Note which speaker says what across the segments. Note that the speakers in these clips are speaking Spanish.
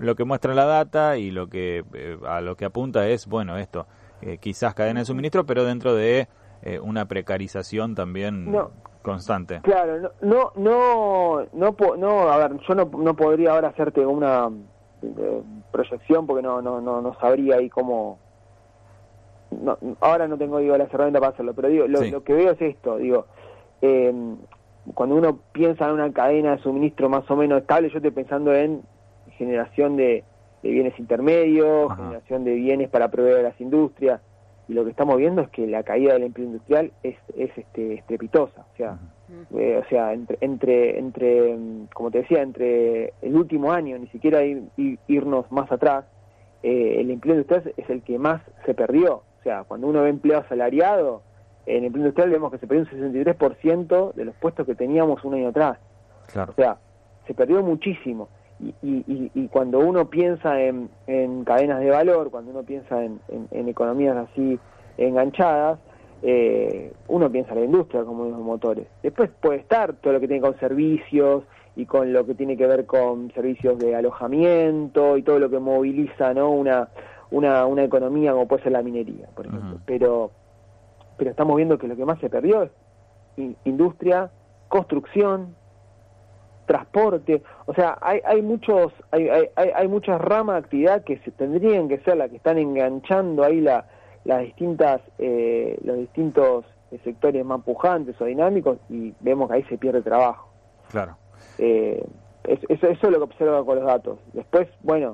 Speaker 1: lo que muestra la data y lo que a lo que apunta es, bueno, esto, quizás cadena de suministro, pero dentro de una precarización también constante.
Speaker 2: Claro, a ver, yo no podría ahora hacerte una proyección porque no sabría ahí cómo. Ahora no tengo, las herramientas para hacerlo, pero digo, lo que veo es esto, cuando uno piensa en una cadena de suministro más o menos estable, yo estoy pensando en generación de bienes intermedios, generación de bienes para proveer a las industrias, y lo que estamos viendo es que la caída del empleo industrial es estrepitosa, o sea, entre como te decía, entre el último año, ni siquiera irnos más atrás, el empleo industrial es el que más se perdió. O sea, cuando uno ve empleo asalariado, en el empleo industrial vemos que se perdió un 63% de los puestos que teníamos un año atrás.
Speaker 1: Claro.
Speaker 2: O sea, se perdió muchísimo. Y cuando uno piensa en cadenas de valor, cuando uno piensa en economías así enganchadas, uno piensa en la industria como los motores. Después puede estar todo lo que tiene con servicios y con lo que tiene que ver con servicios de alojamiento y todo lo que moviliza, ¿no?, una economía como puede ser la minería, por ejemplo. Pero estamos viendo que lo que más se perdió es industria, construcción, transporte. O sea, hay muchas ramas de actividad que se tendrían que ser las que están enganchando ahí las distintas los distintos sectores más pujantes o dinámicos, y vemos que ahí se pierde trabajo.
Speaker 1: Claro.
Speaker 2: Eso es lo que observo con los datos. Después, bueno,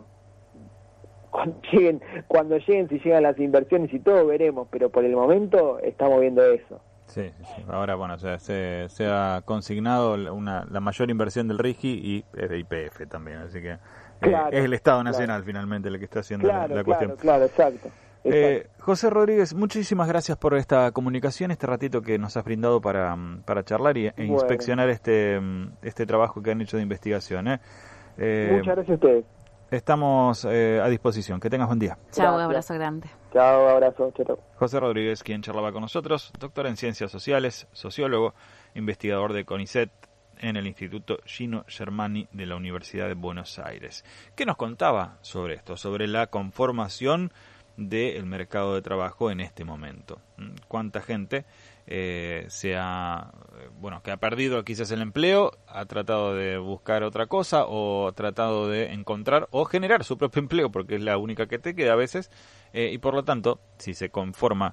Speaker 2: cuando lleguen, si llegan las inversiones y todo, veremos, pero por el momento estamos viendo eso.
Speaker 1: Sí. Ahora, bueno, o sea, se ha consignado la mayor inversión del RIGI y es de YPF también, así que es el Estado Nacional finalmente el que está haciendo la cuestión.
Speaker 2: Claro, exacto.
Speaker 1: José Rodríguez, muchísimas gracias por esta comunicación, este ratito que nos has brindado para charlar e inspeccionar este trabajo que han hecho de investigación.
Speaker 2: Muchas gracias a ustedes.
Speaker 1: Estamos a disposición. Que tengas buen día.
Speaker 3: Chao, un abrazo grande.
Speaker 2: Chao, abrazo. Chao.
Speaker 1: José Rodríguez, quien charlaba con nosotros, doctor en Ciencias Sociales, sociólogo, investigador de CONICET en el Instituto Gino Germani de la Universidad de Buenos Aires. ¿Qué nos contaba sobre esto? Sobre la conformación del mercado de trabajo en este momento. ¿Cuánta gente que ha perdido quizás el empleo, ha tratado de buscar otra cosa o ha tratado de encontrar o generar su propio empleo, porque es la única que te queda a veces, y por lo tanto, si se conforma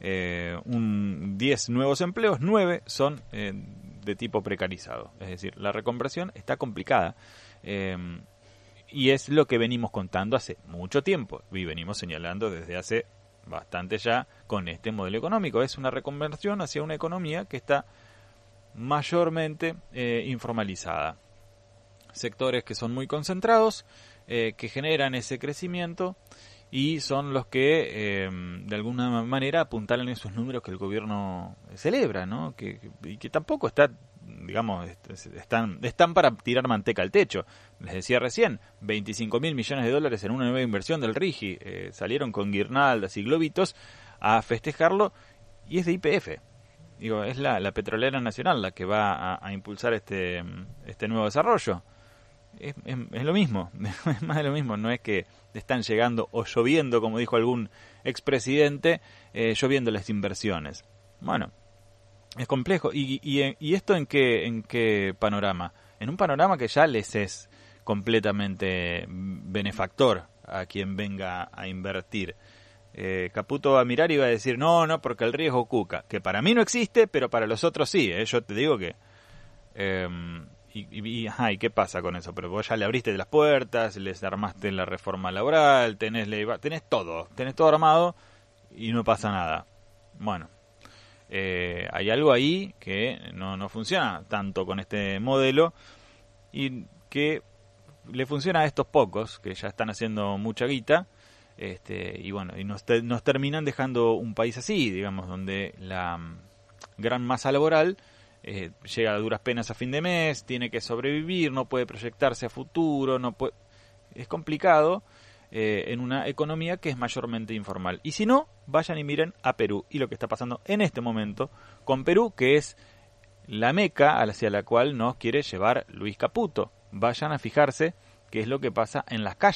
Speaker 1: 10 nuevos empleos, 9 son de tipo precarizado. Es decir, la reconversión está complicada. Y es lo que venimos contando hace mucho tiempo y venimos señalando desde hace bastante ya con este modelo económico. Es una reconversión hacia una economía que está mayormente informalizada. Sectores que son muy concentrados, que generan ese crecimiento y son los que de alguna manera apuntalan esos números que el gobierno celebra, ¿no? Y que tampoco está, digamos, están para tirar manteca al techo. Les decía recién, 25.000 millones de dólares en una nueva inversión del RIGI, salieron con guirnaldas y globitos a festejarlo, y es de YPF. Digo, es la petrolera nacional la que va a impulsar este nuevo desarrollo. Es lo mismo, es más de lo mismo. No es que están llegando o lloviendo, como dijo algún expresidente, lloviendo las inversiones. Bueno, es complejo. ¿Y esto en qué panorama? En un panorama que ya les es completamente benefactor a quien venga a invertir. Caputo va a mirar y va a decir, no, porque el riesgo cuca, que para mí no existe, pero para los otros sí. Yo te digo que... ¿Y qué pasa con eso? Pero vos ya le abriste las puertas, les armaste la reforma laboral, tenés todo armado y no pasa nada. Bueno, hay algo ahí que no funciona tanto con este modelo y que le funciona a estos pocos que ya están haciendo mucha guita, y bueno, y nos terminan dejando un país así, digamos, donde la gran masa laboral llega a duras penas a fin de mes, tiene que sobrevivir, no puede proyectarse a futuro, es complicado en una economía que es mayormente informal. Y si no, vayan y miren a Perú y lo que está pasando en este momento con Perú, que es la meca hacia la cual nos quiere llevar Luis Caputo. Vayan a fijarse qué es lo que pasa en las calles